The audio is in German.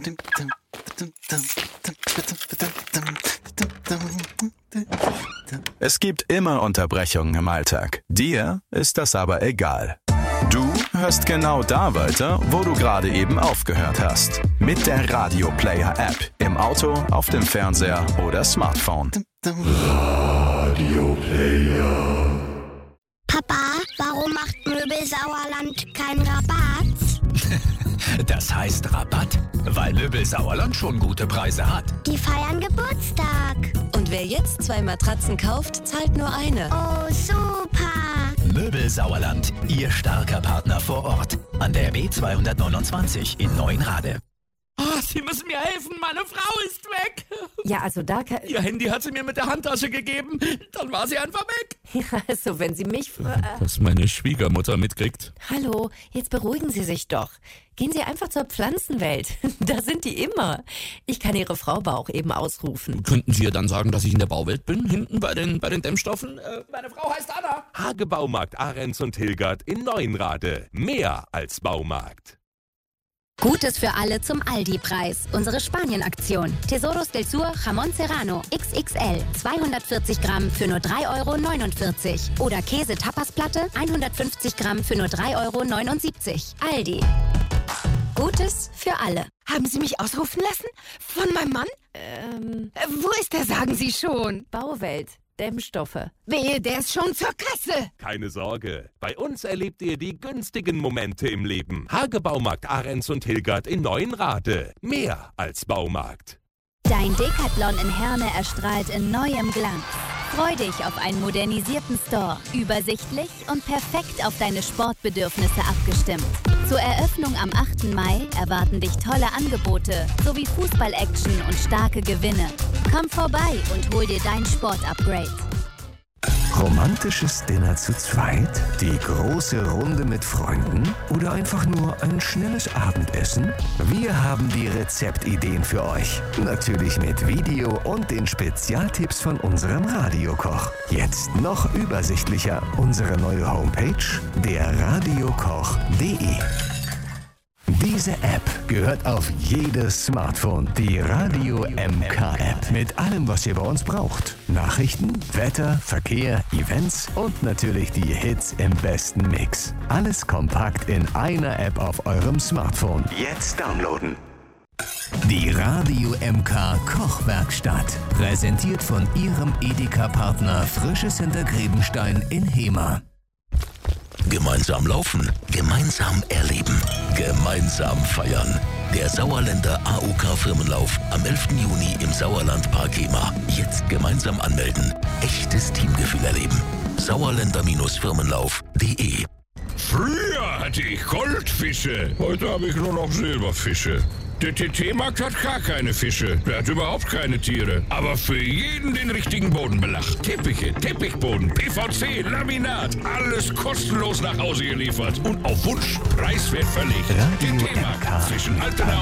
Es gibt immer Unterbrechungen im Alltag. Dir ist das aber egal. Du hörst genau da weiter, wo du gerade eben aufgehört hast. Mit der Radio Player App. Im Auto, auf dem Fernseher oder Smartphone. Radio Player. Papa, warum macht Möbelsauerland keinen Rabatt? Das heißt Rabatt, weil Möbelsauerland schon gute Preise hat. Die feiern Geburtstag. Und wer jetzt 2 Matratzen kauft, zahlt nur eine. Oh, super. Möbelsauerland, Ihr starker Partner vor Ort. An der B229 in Neuenrade. Oh, Sie müssen mir helfen, meine Frau ist weg. Ja, also da kann... Ihr Handy hat sie mir mit der Handtasche gegeben, dann war sie einfach weg. Ja, also wenn Sie mich... Was meine Schwiegermutter mitkriegt. Hallo, jetzt beruhigen Sie sich doch. Gehen Sie einfach zur Pflanzenwelt. Da sind die immer. Ich kann Ihre Frau aber auch eben ausrufen. Könnten Sie ihr dann sagen, dass ich in der Bauwelt bin, hinten bei den Dämmstoffen? Meine Frau heißt Anna. Hagebaumarkt Ahrens und Hilgert in Neuenrade. Mehr als Baumarkt. Gutes für alle zum Aldi-Preis. Unsere Spanien-Aktion. Tesoros del Sur Jamón Serrano XXL 240 Gramm für nur 3,49 €. Oder Käse-Tapasplatte 150 Gramm für nur 3,79 €. Aldi. Gutes für alle. Haben Sie mich ausrufen lassen? Von meinem Mann? Wo ist er, sagen Sie schon? Bauwelt. Dämmstoffe. Wehe, der ist schon zur Kasse. Keine Sorge, bei uns erlebt ihr die günstigen Momente im Leben. Hagebaumarkt Ahrens und Hilgert in Neuenrade. Mehr als Baumarkt. Dein Decathlon in Herne erstrahlt in neuem Glanz. Freu dich auf einen modernisierten Store. Übersichtlich und perfekt auf deine Sportbedürfnisse abgestimmt. Zur Eröffnung am 8. Mai erwarten dich tolle Angebote sowie Fußball-Action und starke Gewinne. Komm vorbei und hol dir dein Sport-Upgrade. Romantisches Dinner zu zweit? Die große Runde mit Freunden? Oder einfach nur ein schnelles Abendessen? Wir haben die Rezeptideen für euch. Natürlich mit Video und den Spezialtipps von unserem Radiokoch. Jetzt noch übersichtlicher unsere neue Homepage, derradiokoch.de. Diese App gehört auf jedes Smartphone. Die Radio MK App. Mit allem, was ihr bei uns braucht. Nachrichten, Wetter, Verkehr, Events und natürlich die Hits im besten Mix. Alles kompakt in einer App auf eurem Smartphone. Jetzt downloaden. Die Radio MK Kochwerkstatt. Präsentiert von Ihrem Edeka-Partner Frisches Hintergräbenstein in Hemer. Gemeinsam laufen, gemeinsam erleben, gemeinsam feiern. Der Sauerländer AOK-Firmenlauf am 11. Juni im Sauerlandpark Hemer. Jetzt gemeinsam anmelden. Echtes Teamgefühl erleben. Sauerländer-Firmenlauf.de. Früher hatte ich Goldfische, heute habe ich nur noch Silberfische. Der TT-Markt hat gar keine Fische, der hat überhaupt keine Tiere. Aber für jeden den richtigen Bodenbelag. Teppiche, Teppichboden, PVC, Laminat, alles kostenlos nach Hause geliefert. Und auf Wunsch preiswert verlegt. TT-Markt zwischen Altenau